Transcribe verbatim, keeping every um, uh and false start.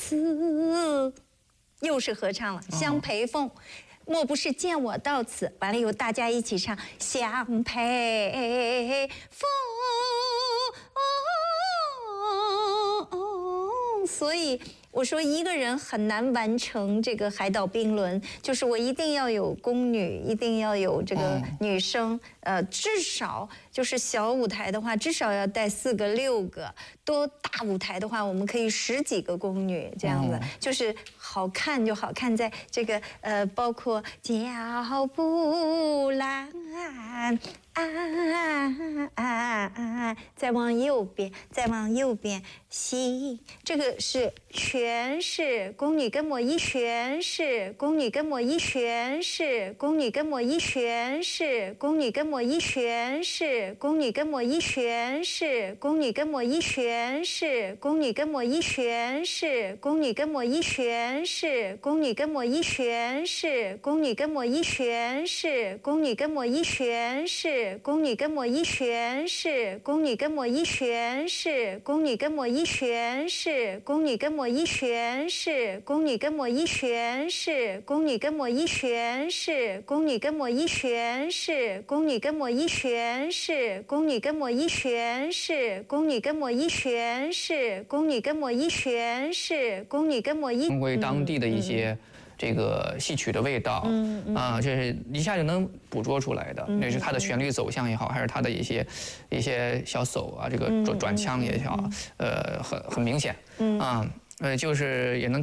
此，又是合唱了，相陪凤。莫不是见我到此，完了以后大家一起唱相陪凤。所以我说一个人很难完成这个海岛冰轮，就是我一定要有宫女，一定要有这个女生，呃，至少就是小舞台的话，至少要带四个六个；多大舞台的话，我们可以十几个宫女这样子，就是好看就好看在这个呃，包括脚步懒。啊啊啊！再往右边，再往右边，西，这个是全是宫女跟我一全是宫女跟我一全是宫女跟我一全是宫女跟我一全是宫女跟我一全是宫女跟我一全是宫女跟我一全是宫女跟我一全是宫女跟我一全是宫女跟我一全是宫女跟我一全是。宫女跟我一旋是，宫女跟我一旋是，宫女跟我一旋是，宫女跟我一旋是，宫女跟我一旋是，宫女跟我一旋是，宫女跟我一旋是，宫女跟我一旋是，宫女跟我一旋是，宫女跟我一旋是，宫女跟我一旋是，宫女跟我一中国当地的一些。这个戏曲的味道，嗯嗯、啊，这是一下就能捕捉出来的。那、嗯、是它的旋律走向也好，还是它的一些一些小手啊，这个转转腔也好，嗯、呃，很很明显，嗯、啊，呃，就是也能看。